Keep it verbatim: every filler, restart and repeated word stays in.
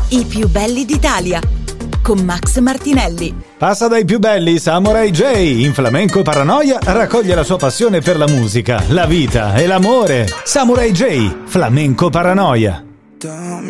I più belli d'Italia con Max Martinelli. Passa dai più belli Samurai J. In Flamenco Paranoia raccoglie la sua passione per la musica, la vita e l'amore. Samurai J, Flamenco Paranoia.